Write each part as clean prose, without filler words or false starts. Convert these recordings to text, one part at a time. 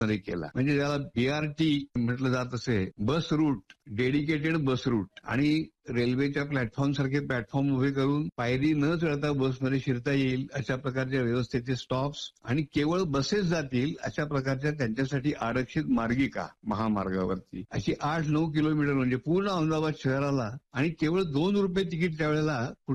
केला. म्हणजे ज्याला BRT म्हटलं जात असे, bus route, dedicated bus route, आणि रेल्वेच्या प्लॅटफॉर्म सारखे प्लॅटफॉर्म उभे करून पायरी न चढता बसमध्ये शिरता येईल अशा प्रकारच्या व्यवस्थेचे स्टॉप्स, आणि केवळ बसेस जातील अशा प्रकारच्या त्यांच्यासाठी आरक्षित मार्गिका महामार्गावरती अशी 8-9 किलोमीटर, म्हणजे पूर्ण अहमदाबाद शहराला, आणि केवळ ₹2 तिकीट त्यावेळेला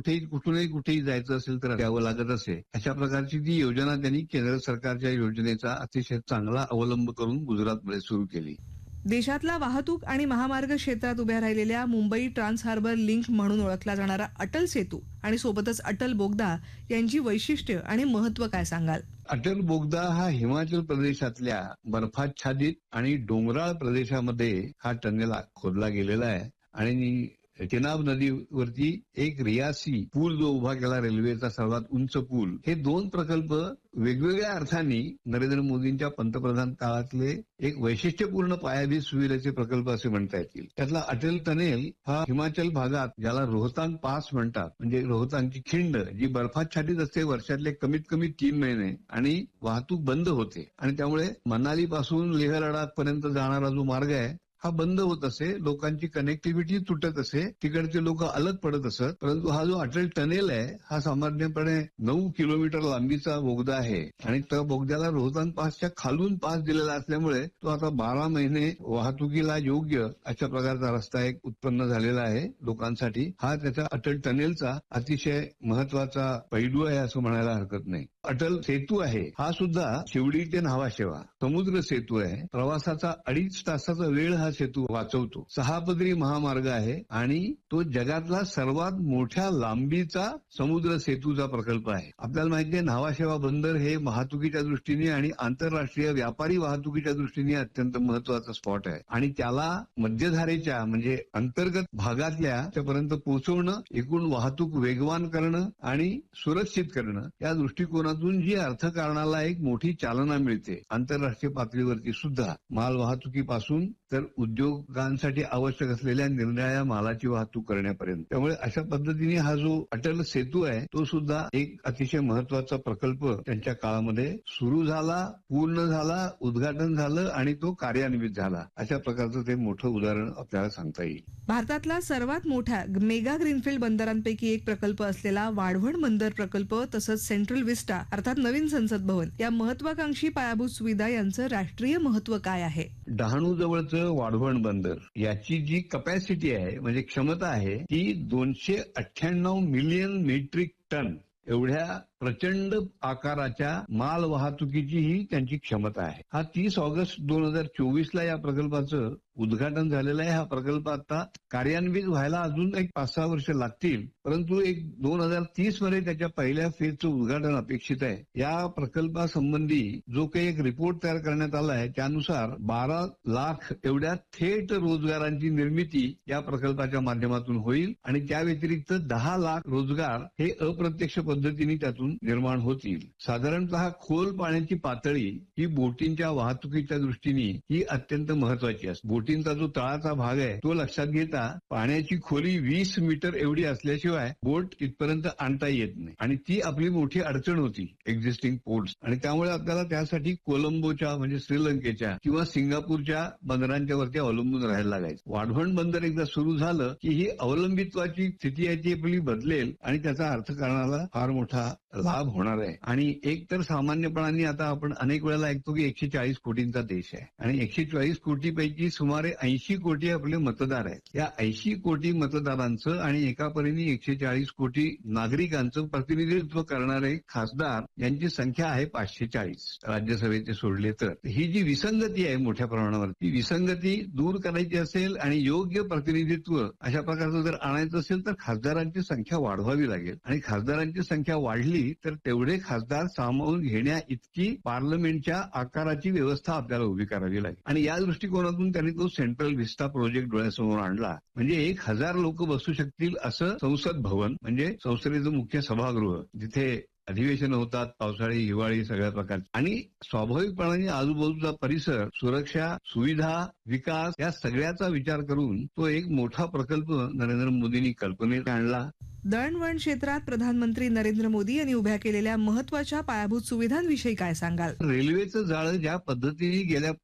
कुठूनही जायचं असेल तर द्यावं लागत असे. अशा प्रकारची ती योजना त्यांनी केंद्र सरकारच्या योजनेचा अतिशय चांगला अवलंब करून गुजरातमध्ये सुरू केली. देशातला वाहतूक आणि महामार्ग क्षेत्रात उभ्या राहिलेल्या मुंबई ट्रान्स हार्बर लिंक म्हणून ओळखला जाणारा अटल सेतू आणि सोबतच अटल बोगदा यांची वैशिष्ट्य आणि महत्व काय सांगाल? अटल बोगदा हा हिमाचल प्रदेशातल्या बर्फाच्छादित आणि डोंगराळ प्रदेशामध्ये हा टनेल खोदला गेलेला आहे. आणि चिनाब नदीवरती एक रियासी पूल जो उभा केला, रेल्वेचा सर्वात उंच पूल, हे 2 प्रकल्प वेगवेगळ्या अर्थाने नरेंद्र मोदींच्या पंतप्रधान काळातले एक वैशिष्ट्यपूर्ण पायाभूत सुविधेचे प्रकल्प असे म्हणता येतील. त्यातला अटल टनेल हा हिमाचल भागात, ज्याला रोहतांग पास म्हणतात, म्हणजे रोहतांगची खिंड जी बर्फाच्छादित असते वर्षातले कमीत कमी 3 महिने, आणि वाहतूक बंद होते, आणि त्यामुळे मनाली पासून लेह लडाख पर्यंत जाणारा जो मार्ग आहे हा बंद होत असे, लोकांची कनेक्टिव्हिटी तुटत असे, तिकडचे लोक अलग पडत असत. परंतु हा जो अटल टनेल आहे हा सामान्यपणे 9 किलोमीटर लांबीचा बोगदा आहे, आणि त्या बोगद्याला रोहतांग पासच्या खालून पास दिलेला असल्यामुळे तो आता 12 महिने वाहतुकीला योग्य अशा प्रकारचा रस्ता एक उत्पन्न झालेला आहे लोकांसाठी. हा त्याच्या अटल टनेलचा अतिशय महत्वाचा पैलू आहे असं म्हणायला हरकत नाही. अटल सेतू आहे हा सुद्धा शिवडी ते न्हावाशेवा समुद्र सेतू आहे. प्रवासाचा 2.5 तासाचा वेळ हा सेतू वाचवतो. 6 पदरी महामार्ग आहे, आणि तो जगातला सर्वात मोठ्या लांबीचा समुद्र सेतूचा प्रकल्प आहे. आपल्याला माहिती आहे न्हावाशेवा बंदर हे वाहतुकीच्या दृष्टीने आणि आंतरराष्ट्रीय व्यापारी वाहतुकीच्या दृष्टीने अत्यंत महत्वाचा स्पॉट आहे, आणि त्याला मध्यधारेच्या म्हणजे अंतर्गत भागातल्या पर्यंत पोहोचवणं, एकूण वाहतूक वेगवान करणं आणि सुरक्षित करणं या दृष्टिकोनातून जी अर्थकारणाला एक मोठी चालना मिळते आंतरराष्ट्रीय पातळीवरती सुद्धा, माल वाहतुकीपासून तर उद्योगांसाठी आवश्यक असलेल्या निरनिराळ्या मालाची वाहतूक करण्यापर्यंत. त्यामुळे अशा पद्धतीने हा जो अटल सेतू आहे तो सुद्धा एक अतिशय महत्वाचा प्रकल्प त्यांच्या काळामध्ये सुरू झाला, पूर्ण झाला, उद्घाटन झालं, आणि तो कार्यान्वित झाला. अशा प्रकारचं ते मोठं उदाहरण आपल्याला सांगता येईल. भारतातला सर्वात मोठ्या मेगा ग्रीनफील्ड बंदरांपैकी एक प्रकल्प असलेला वाढवण बंदर प्रकल्प तसंच सेंट्रल विस्टा अर्थात नवीन संसद भवन या महत्वाकांक्षी पायाभूत सुविधा यांचं राष्ट्रीय महत्व काय आहे? डहाणू जवळचं वाढवण बंदर याची जी कपॅसिटी आहे म्हणजे क्षमता आहे ती 298 मिलियन मेट्रिक टन एवढ्या प्रचंड आकाराच्या माल वाहतुकीची ही त्यांची क्षमता आहे. हा 30 ऑगस्ट 2024 या प्रकल्पाचं उद्घाटन झालेलं आहे. हा प्रकल्प आता कार्यान्वित व्हायला अजून एक 5-6 वर्ष लागतील, परंतु एक 2030 मध्ये त्याच्या पहिल्या फेजचं उद्घाटन अपेक्षित आहे. या प्रकल्पासंबंधी जो काही एक रिपोर्ट तयार करण्यात आला आहे त्यानुसार 12 लाख एवढ्या थेट रोजगारांची निर्मिती या प्रकल्पाच्या माध्यमातून होईल, आणि त्या व्यतिरिक्त 10 लाख रोजगार हे अप्रत्यक्ष पद्धतीने त्यातून निर्माण होतील. साधारणतः खोल पाण्याची पातळी ही बोटींच्या वाहतुकीच्या दृष्टीने ही अत्यंत महत्वाची असते. बोटींचा जो तळाचा भाग आहे तो लक्षात घेता पाण्याची खोली 20 मीटर एवढी असल्याशिवाय बोट इथपर्यंत आणता येत नाही, आणि ती आपली मोठी अडचण होती एक्झिस्टिंग पोर्ट्स, आणि त्यामुळे आपल्याला त्यासाठी कोलंबोच्या म्हणजे श्रीलंकेच्या किंवा सिंगापूरच्या बंदरांच्या वरती अवलंबून राहायला लागायचं. वाढवण बंदर एकदा सुरू झालं की ही अवलंबित्वाची स्थिती आहे ती आपली बदलेल, आणि त्याचा अर्थकारणाला फार मोठा लाभ होणार आहे. आणि एक तर सामान्यपणाने आता आपण अनेक वेळेला ऐकतो की 140 कोटींचा देश आहे, आणि 140 कोटीपैकी सुमारे 80 कोटी आपले मतदार आहेत. या 80 कोटी मतदारांचं आणि एका परीने 140 कोटी नागरिकांचं प्रतिनिधित्व करणारे खासदार यांची संख्या आहे 540 राज्यसभेचे सोडले तर. ही जी विसंगती आहे मोठ्या प्रमाणावर, ती विसंगती दूर करायची असेल आणि योग्य प्रतिनिधित्व अशा प्रकारचं जर आणायचं असेल तर खासदारांची संख्या वाढवावी लागेल, आणि खासदारांची संख्या वाढली तर तेवढे खासदार सामावून घेण्या इतकी पार्लमेंटच्या आकाराची व्यवस्था आपल्याला उभी करावी लागेल. आणि या दृष्टिकोनातून त्यांनी तो सेंट्रल व्हिस्टा प्रोजेक्ट डोळ्यासमोर आणला. म्हणजे 1000 लोक बसू शकतील असं संसद भवन, म्हणजे संसदेचं मुख्य सभागृह, जिथे अधिवेशन होतात, पावसाळी, हिवाळी सगळ्या प्रकारचे. आणि स्वाभाविकपणाने आजूबाजूचा परिसर, सुरक्षा, सुविधा, विकास या सगळ्याचा विचार करून तो एक मोठा प्रकल्प नरेंद्र मोदींनी कल्पनेत आणला. दळणवळण क्षेत्रात प्रधानमंत्री नरेंद्र मोदी यांनी उभ्या केलेल्या महत्वाच्या पायाभूत सुविधांविषयी काय सांगाल? रेल्वेचं जाळं ज्या पद्धतीने गेल्या